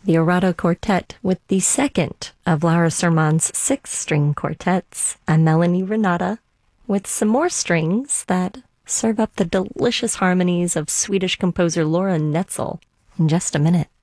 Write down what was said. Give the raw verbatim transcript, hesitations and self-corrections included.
the Arado Quartet with the second of Laura Sermon's six string quartets, and Melanie Renata with some more strings that serve up the delicious harmonies of Swedish composer Laura Netzel in just a minute.